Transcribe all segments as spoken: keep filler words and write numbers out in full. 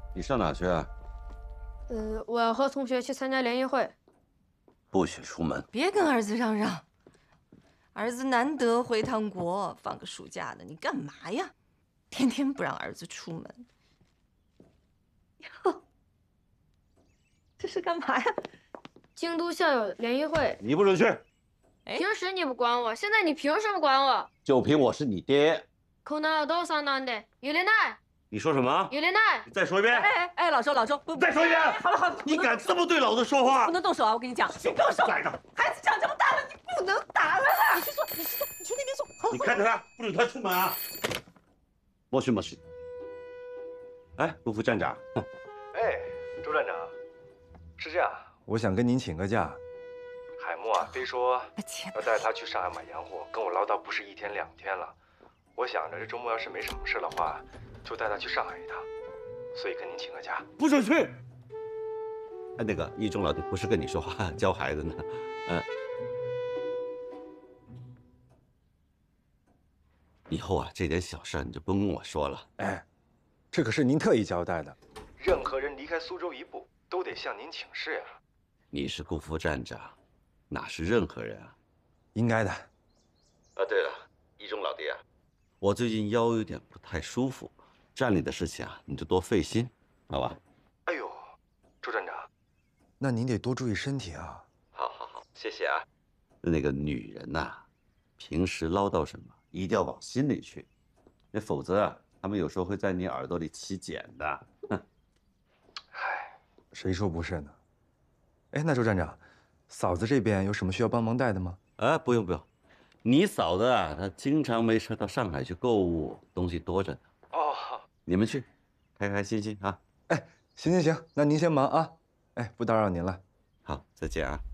你上哪去啊？ 呃，我要和同学去参加联谊会。 不许出门！ 别跟儿子嚷嚷，儿子难得回趟国，放个暑假的，你干嘛呀？天天不让儿子出门。哟，这是干嘛呀？ 京都校友联谊会。 你不准去！ 平时你不管我，现在你凭什么管我？ 就凭我是你爹。 このどうさなんで揺れない。 你说什么？ 揺れない。 你再说一遍。 哎哎哎，老周老周，不， 再说一遍。 好了好了， 你敢这么对老子说话？ 不能动手啊！我跟你讲，别动手！ 来着。 孩子长这么大了，你不能打了啦！你去坐，你去坐，你去那边坐。好了， 你看着他，不准他出门啊！莫须莫须。哎，陆副站长。 哎，周站长，是这样， 我想跟您请个假。 海默啊，非说天要带他去上海买洋货，跟我唠叨不是一天两天了。我想着这周末要是没什么事的话，就带他去上海一趟，所以跟您请个假。 不准去！哎，那个一中老弟不是跟你说话，教孩子呢。嗯、呃，以后啊，这点小事你就不用跟我说了。 哎，这可是您特意交代的。 任何人离开苏州一步，都得向您请示呀。 你是顾副站长，哪是任何人啊？ 应该的。 啊，对了，一中老弟啊，我最近腰有点不太舒服，站里的事情啊，你就多费心，好吧？ 哎呦，周站长， 那您得多注意身体啊。 好，好，好，谢谢啊。那个女人呐、啊，平时唠叨什么，一定要往心里去，那否则啊，他们有时候会在你耳朵里起茧的。哼， 唉， 谁说不是呢？哎，那周站长，嫂子这边有什么需要帮忙带的吗？ 啊，不用不用，你嫂子啊，她经常没事到上海去购物，东西多着呢。 哦， 你们去，开开心心啊。 哎，行行行，那您先忙啊。哎，不打扰您了。 好，再见啊。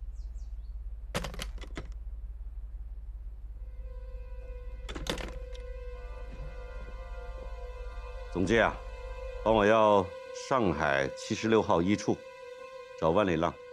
总监啊，帮我要上海七十六号一处，找万里浪。